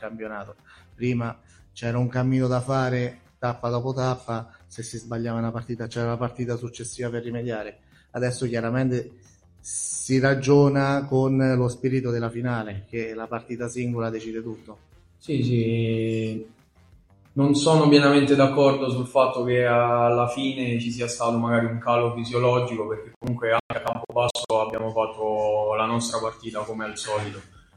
campionato. Prima c'era un cammino da fare tappa dopo tappa, se si sbagliava una partita c'era la partita successiva per rimediare. Adesso chiaramente si ragiona con lo spirito della finale, che la partita singola decide tutto. Sì, non sono pienamente d'accordo sul fatto che alla fine ci sia stato magari un calo fisiologico, perché comunque anche a Campobasso abbiamo fatto la nostra partita come al solito.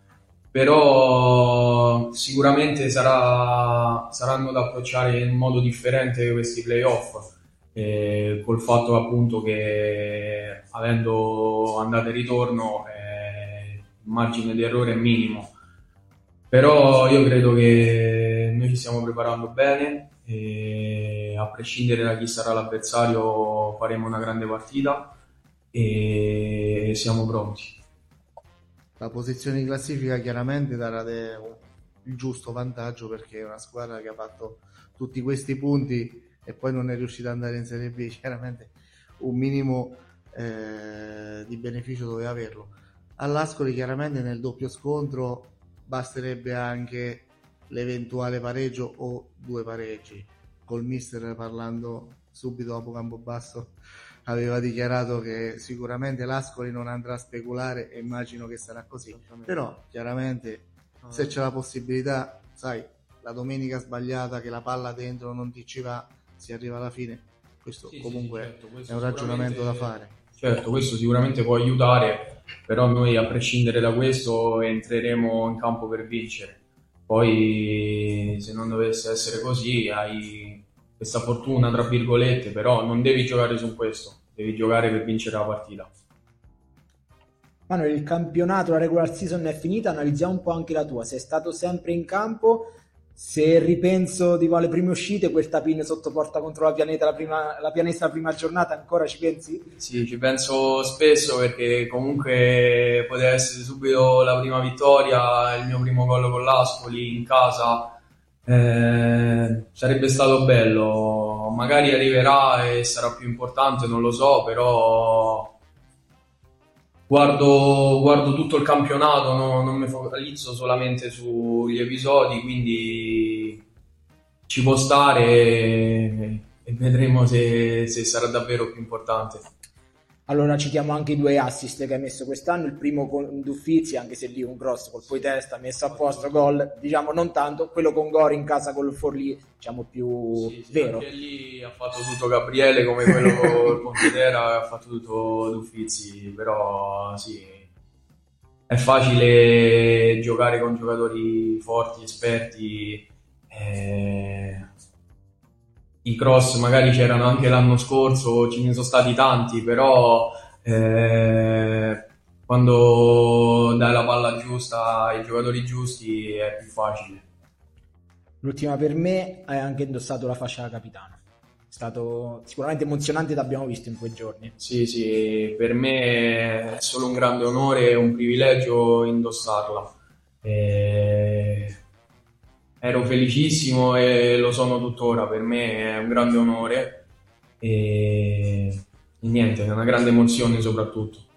Però sicuramente saranno da approcciare in modo differente questi playoff, col fatto appunto che avendo andata e ritorno il margine di errore è minimo. Però io credo che noi ci stiamo preparando bene e a prescindere da chi sarà l'avversario faremo una grande partita e siamo pronti. La posizione di classifica chiaramente darà il giusto vantaggio, perché è una squadra che ha fatto tutti questi punti e poi non è riuscita ad andare in Serie B. Chiaramente un minimo di beneficio doveva averlo. All'Ascoli chiaramente nel doppio scontro basterebbe anche l'eventuale pareggio o 2 pareggi. Col mister, parlando subito dopo Campobasso, aveva dichiarato che sicuramente l'Ascoli non andrà a speculare e immagino che sarà così. Però chiaramente se c'è la possibilità, sai, la domenica sbagliata che la palla dentro non ti ci va, si arriva alla fine. Questo comunque certo, questo è un ragionamento da fare. Certo, questo sicuramente può aiutare, però noi a prescindere da questo entreremo in campo per vincere. Poi se non dovesse essere così hai questa fortuna tra virgolette, però non devi giocare su questo, devi giocare per vincere la partita. Manuel, il campionato, la regular season è finita, analizziamo un po' anche la tua. Sei stato sempre in campo. Se ripenso tipo alle prime uscite, quel tapin sotto porta contro la Pianeta, la Pianesta la prima giornata, ancora ci pensi? Sì, ci penso spesso, perché comunque poteva essere subito la prima vittoria, il mio primo gol con l'Ascoli in casa, sarebbe stato bello. Magari arriverà e sarà più importante, non lo so, però guardo tutto il campionato, non mi focalizzo solamente sugli episodi, quindi ci può stare e vedremo se sarà davvero più importante. Allora citiamo anche i 2 assist che hai messo quest'anno, il primo con Duffizi, anche se lì un grosso colpo di testa, messo a posto, gol, diciamo non tanto, quello con Gori in casa con il Forlì, diciamo più vero. Anche lì ha fatto tutto Gabriele, come quello con Pontedera, ha fatto tutto Duffizi, però sì, è facile giocare con giocatori forti, esperti, i cross magari c'erano anche l'anno scorso, ce ne sono stati tanti, però quando dai la palla giusta ai giocatori giusti è più facile. L'ultima per me, hai anche indossato la fascia da capitano. È stato sicuramente emozionante, l'abbiamo visto in quei giorni. Sì, per me è solo un grande onore e un privilegio indossarla. Ero felicissimo e lo sono tuttora, per me è un grande onore e niente, è una grande emozione soprattutto.